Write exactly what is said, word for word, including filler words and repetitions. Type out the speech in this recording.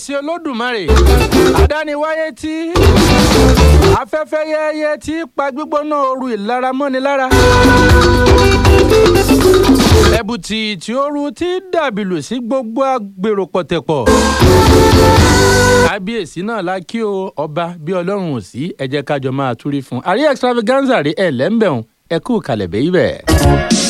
kábíyèsí olódùmarè adániwáyé tí afẹ́fẹ́ yẹ́yẹ́ tí pa gbígbóná ooru ìlara mọ́ni lára ẹ̀bùtì tí ooru tí dàbìlù sí gbogbo agbèrò pọ̀tẹ̀pọ̀ kábíyèsí náà la kí o ọba bí ọlọ́run ò sí ẹ jẹ́ ká jọ máa túrí fún àrí extravaganza rí ẹ̀ lẹ́ńbẹ̀hún ẹ kú kalẹ̀ bẹ́ẹ̀ bẹ́ẹ̀.